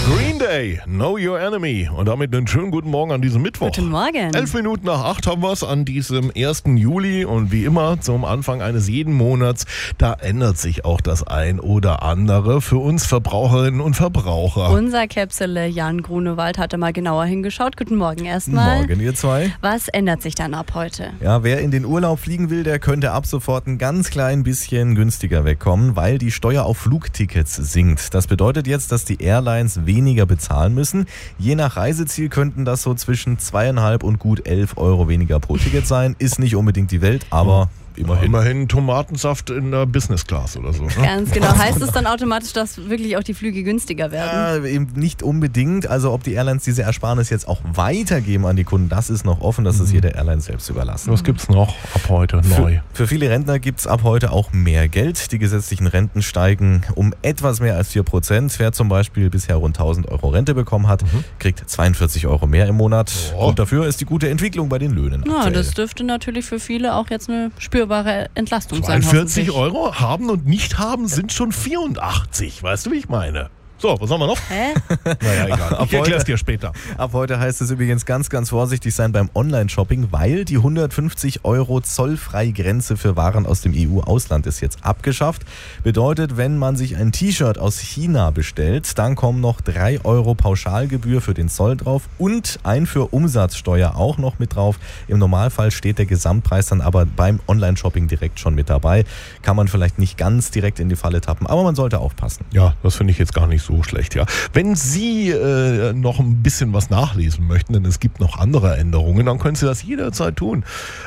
Green Day, Know Your Enemy. Und damit einen schönen guten Morgen an diesem Mittwoch. Guten Morgen. 11 Minuten nach 8 haben wir es an diesem 1. Juli. Und wie immer zum Anfang eines jeden Monats, da ändert sich auch das ein oder andere für uns Verbraucherinnen und Verbraucher. Unser Käpsele Jan Grunewald hatte mal genauer hingeschaut. Guten Morgen erstmal. Morgen, ihr zwei. Was ändert sich dann ab heute? Ja, wer in den Urlaub fliegen will, der könnte ab sofort ein ganz klein bisschen günstiger wegkommen, weil die Steuer auf Flugtickets sinkt. Das bedeutet jetzt, dass die Airlines weniger bezahlen müssen. Je nach Reiseziel könnten das so zwischen 2,5 und gut 11 Euro weniger pro Ticket sein. Ist nicht unbedingt die Welt, aber immerhin Tomatensaft in der Business Class oder so. Ne? Ganz genau. Heißt es dann automatisch, dass wirklich auch die Flüge günstiger werden? Eben nicht unbedingt. Also ob die Airlines diese Ersparnis jetzt auch weitergeben an die Kunden, das ist noch offen. Das ist jeder Airline selbst überlassen. Was gibt's noch ab heute neu? Für viele Rentner gibt es ab heute auch mehr Geld. Die gesetzlichen Renten steigen um etwas mehr als 4%. Wer zum Beispiel bisher rund 1.000 Euro Rente bekommen hat, kriegt 42 Euro mehr im Monat. Oh. Und dafür ist die gute Entwicklung bei den Löhnen. Ja, aktuell. das dürfte natürlich für viele auch jetzt eine spürbare Entlastung sein. 42 Euro haben und nicht haben sind schon 84. Weißt du, wie ich meine? So, was haben wir noch? Hä? Naja, egal. Ich erklär's dir später. Ab heute heißt es übrigens ganz, ganz vorsichtig sein beim Online-Shopping, weil die 150 Euro Zollfreigrenze für Waren aus dem EU-Ausland ist jetzt abgeschafft. Bedeutet, wenn man sich ein T-Shirt aus China bestellt, dann kommen noch 3 Euro Pauschalgebühr für den Zoll drauf und Einfuhrumsatzsteuer auch noch mit drauf. Im Normalfall steht der Gesamtpreis dann aber beim Online-Shopping direkt schon mit dabei. Kann man vielleicht nicht ganz direkt in die Falle tappen, aber man sollte aufpassen. Ja, das finde ich jetzt gar nicht so schlecht, ja. Wenn Sie noch ein bisschen was nachlesen möchten, denn es gibt noch andere Änderungen, dann können Sie das jederzeit tun.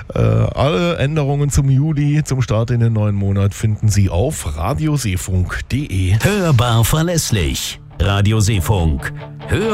Alle Änderungen zum Juli, zum Start in den neuen Monat, finden Sie auf radioseefunk.de. Hörbar verlässlich. Radio Seefunk.